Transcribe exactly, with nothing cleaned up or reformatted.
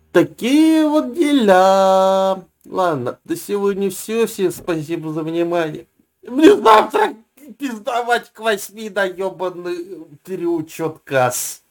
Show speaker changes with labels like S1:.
S1: Такие вот дела. Ладно, до сегодня все. Всем спасибо за внимание. Мне завтра пиздовать к восьми на ёбаный переучет касс.